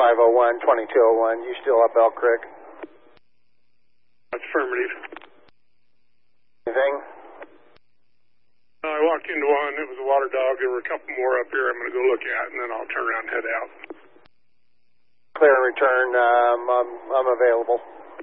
501, 2201. You still up Elk Creek? That's affirmative. Anything? I walked into one. It was a water dog. There were a couple more up here I'm going to go look at, and then I'll turn around and head out. Clear and return. I'm available.